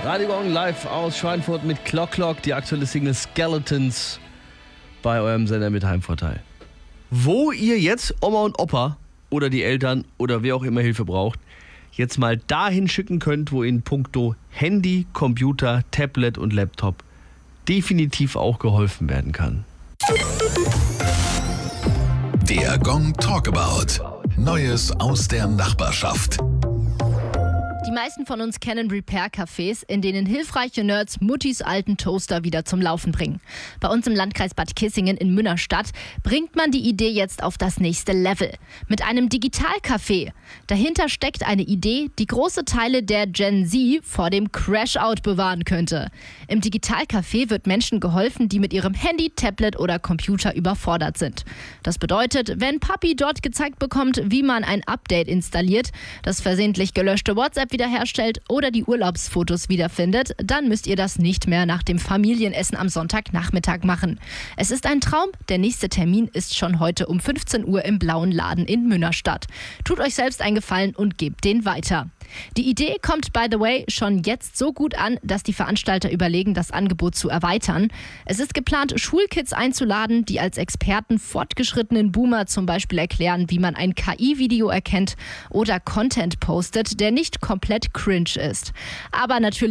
Radio Gong live aus Schweinfurt mit Clock Clock, die aktuelle Single Skeletons bei eurem Sender mit Heimvorteil. Wo ihr jetzt Oma und Opa oder die Eltern oder wer auch immer Hilfe braucht, jetzt mal dahin schicken könnt, wo ihnen puncto Handy, Computer, Tablet und Laptop definitiv auch geholfen werden kann. Der Gong Talkabout. Neues aus der Nachbarschaft. Die meisten von uns kennen Repair-Cafés, in denen hilfreiche Nerds Muttis alten Toaster wieder zum Laufen bringen. Bei uns im Landkreis Bad Kissingen in Münnerstadt bringt man die Idee jetzt auf das nächste Level. Mit einem Digital-Café. Dahinter steckt eine Idee, die große Teile der Gen Z vor dem Crash-Out bewahren könnte. Im Digital-Café wird Menschen geholfen, die mit ihrem Handy, Tablet oder Computer überfordert sind. Das bedeutet, wenn Papi dort gezeigt bekommt, wie man ein Update installiert, das versehentlich gelöschte WhatsApp wiederherstellt oder die Urlaubsfotos wiederfindet, dann müsst ihr das nicht mehr nach dem Familienessen am Sonntagnachmittag machen. Es ist ein Traum, der nächste Termin ist schon heute um 15 Uhr im Blauen Laden in Münnerstadt. Tut euch selbst einen Gefallen und gebt den weiter. Die Idee kommt, by the way, schon jetzt so gut an, dass die Veranstalter überlegen, das Angebot zu erweitern. Es ist geplant, Schulkids einzuladen, die als Experten fortgeschrittenen Boomer zum Beispiel erklären, wie man ein KI-Video erkennt oder Content postet, der nicht komplett cringe ist. Aber natürlich